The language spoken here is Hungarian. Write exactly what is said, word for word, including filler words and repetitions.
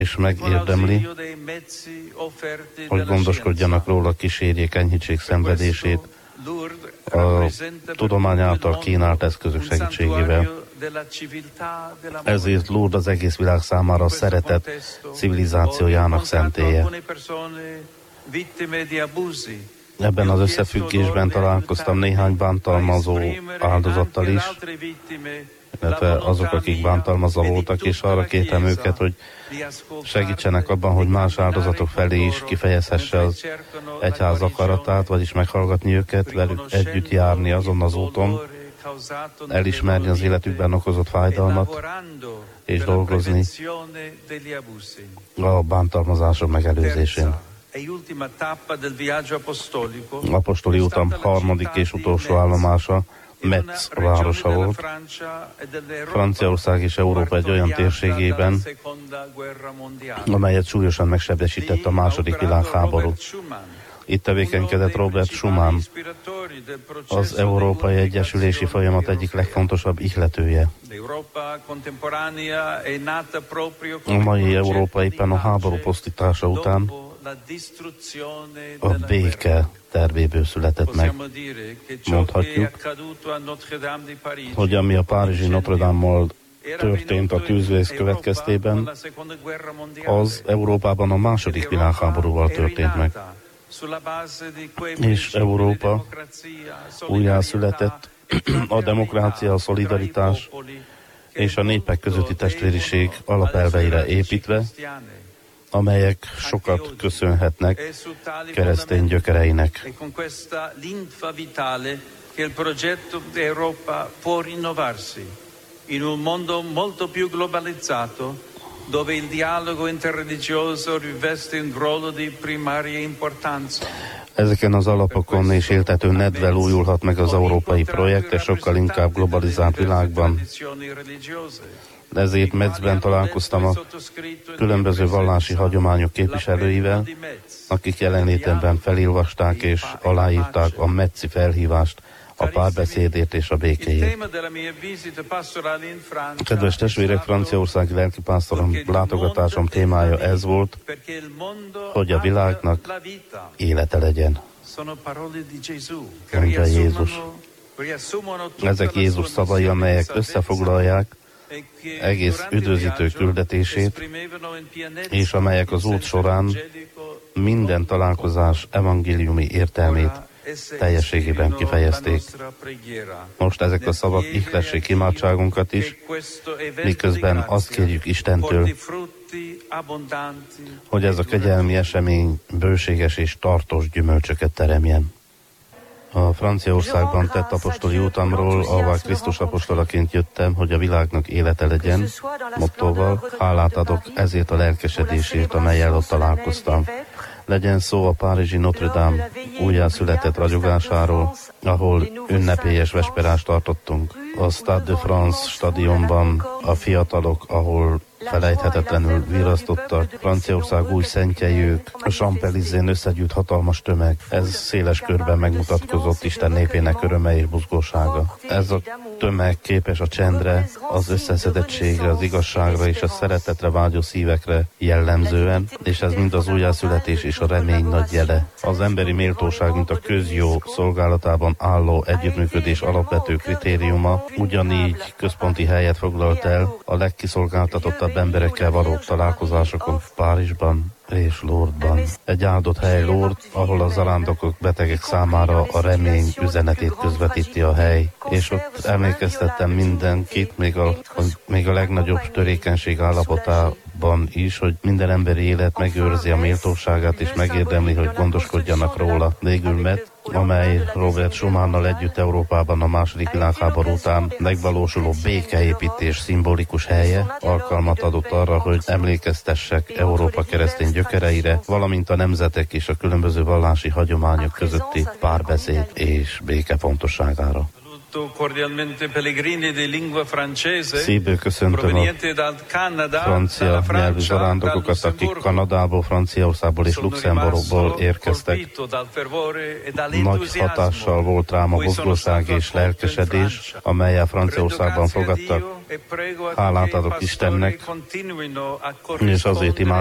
és megérdemli, hogy gondoskodjanak róla, kísérjék, enyhítsék szenvedését a tudomány által kínált eszközök segítségével. Ezért Lourdes az egész világ számára a szeretet civilizációjának szentélye. Ebben az összefüggésben találkoztam néhány bántalmazó áldozattal is, illetve azok, akik bántalmazva voltak, és arra kértem őket, hogy segítsenek abban, hogy más áldozatok felé is kifejezhesse az egyház akaratát, vagyis meghallgatni őket, velük együtt járni azon az úton, elismerni az életükben okozott fájdalmat, és dolgozni a bántalmazások megelőzésén. Apostoli utam harmadik és utolsó állomása Metz városa volt. Franciaország és Európa egy olyan térségében, amelyet súlyosan megsebesített a második világháború. Itt tevékenykedett Robert Schuman, az Európai Egyesülési Folyamat egyik legfontosabb ihletője. A mai Európa éppen a háború pusztítása után a béke tervéből született meg. Mondhatjuk, hogy ami a párizsi Notre Dame-mal történt a tűzvész következtében, az Európában a második világháborúval történt meg. És Európa újjászületett a demokrácia, a szolidaritás és a népek közötti testvériség alapelveire építve, amelyek sokat köszönhetnek keresztény gyökereinek. dove il dialogo interreligioso riveste un ruolo di primaria importanza. Ezeken az alapokon és éltető nedvel újulhat meg az európai projekt, és sokkal inkább globalizált világban. Ezért Metzben találkoztam a különböző vallási hagyományok képviselőivel, akik jelenlétemben felolvasták és aláírták a Metzi felhívást a párbeszédért és a békéért. Kedves testvérek, franciaországi lelkipásztorom látogatásom témája ez volt, hogy a világnak élete legyen. Mondja Jézus. Ezek Jézus szavai, amelyek összefoglalják egész üdvözítő küldetését, és amelyek az út során minden találkozás evangéliumi értelmét teljességében kifejezték. Most ezek a szavak ihlessék imádságunkat is, miközben azt kérjük Istentől, hogy ez a kegyelmi esemény bőséges és tartós gyümölcsöket teremjen. A Franciaországban tett apostoli utamról, ahová Krisztus apostolaként jöttem, hogy a világnak élete legyen, mottóval hálát adok ezért a lelkesedésért, amellyel ott találkoztam. Legyen szó a párizsi Notre Dame újjászületett ragyogásáról, ahol ünnepélyes vesperást tartottunk. A Stade de France stadionban a fiatalok, ahol felejthetetlenül virasztottak, Franciaország új szentjei ők, a Champs-Élysées-n összegyűjt hatalmas tömeg. Ez széles körben megmutatkozott Isten népének öröme és buzgósága. Ez a tömeg képes a csendre, az összeszedettségre, az igazságra és a szeretetre vágyó szívekre jellemzően, és ez mind az újjászületés és a remény nagy jele. Az emberi méltóság, mint a közjó szolgálatában álló együttműködés alapvető kritériuma, ugyanígy központi helyet foglalt el a legkiszolgáltatottabb emberekkel való találkozásokon Párizsban és Lourdesban. Egy áldott hely Lourdes, ahol a zarándokok, betegek számára a remény üzenetét közvetíti a hely, és ott emlékeztettem mindenkit, még a, a, még a legnagyobb törékenység állapotában is, hogy minden emberi élet megőrzi a méltóságát, és megérdemli, hogy gondoskodjanak róla. Végül Metz, amely Robert Schumannal együtt Európában a második világháború után megvalósuló békeépítés szimbolikus helye, alkalmat adott arra, hogy emlékeztessek Európa keresztény gyökereire, valamint a nemzetek és a különböző vallási hagyományok közötti párbeszéd és béke fontosságára. Szívből köszöntöm a francia nyelvű zarándokokat, akik Kanadából, Franciaországból és Luxemburgból érkeztek. Nagy hatással volt rám a buzgóság és lelkesedés, amellyel Franciaországban fogadtak, Hálát adok Istennek, és azért imádom